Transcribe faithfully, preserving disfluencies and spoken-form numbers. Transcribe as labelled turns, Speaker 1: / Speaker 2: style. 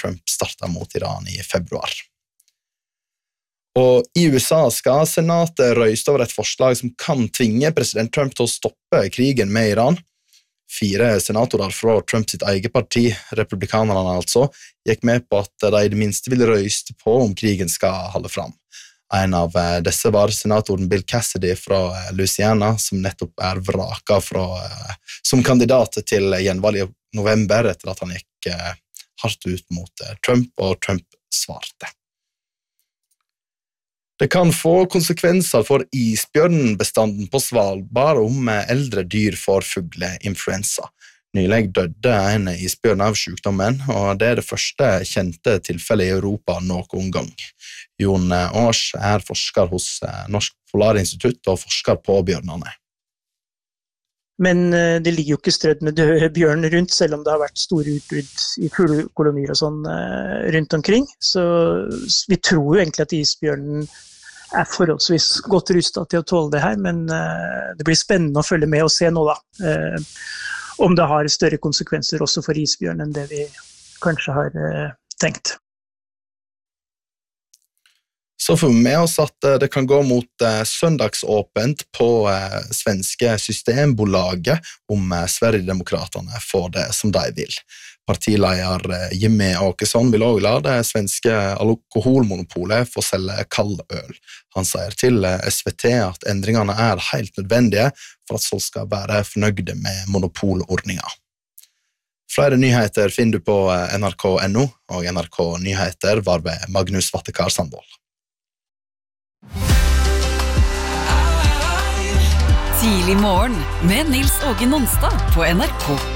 Speaker 1: Trump startet mot Iran i februar. Og i U S A skal senatet røyste over et forslag som kan tvinge president Trump til å stoppe krigen med Iran. Fire senatorer fra Trump sitt eget parti, republikanerne altså, gikk med på at de i det minste ville røyste på om krigen skal holde fram. En av disse var senatoren Bill Cassidy fra Louisiana, som nettopp er vraket fra, som kandidat til gjenvalg i november etter at han gikk hardt ut mot Trump, og Trump svarte. Det kan få konsekvenser for isbjørnbestanden på Svalbard om eldre dyr får fugleinfluensa. Nylig døde en isbjørn av sykdommen, og det er det første kjente tilfellet i Europa noen gang. Jon Års er forsker hos Norsk Polarinstitutt og forsker på bjørnene.
Speaker 2: Men det ligger jo ikke strødd med døde bjørn rundt, selv om det har vært store utbrudd i fuglekolonier og sånn rundt omkring. Så vi tror jo egentlig at isbjørnen er forholdsvis godt rustet til å tåle det her, men det blir spennende å følge med og se nå da, om det har større konsekvenser også for isbjørn enn det vi kanskje har tenkt.
Speaker 1: Så får vi med oss at det kan gå mot søndagsåpent på svenske Systembolaget om Sverigedemokraterne får det som de vil. Partileder Jimmy Åkesson vil også la det svenske alkoholmonopolet få selge kald øl. Han sier til S V T at endringene er helt nødvendige for at folk skal være fornøyde med monopolordninger. Flere nyheter finner du på N R K punktum N O, og N R K Nyheter var ved Magnus Vattekar Sandvold.
Speaker 3: Tidlig morgen med Nils Åge Nonstad på N R K.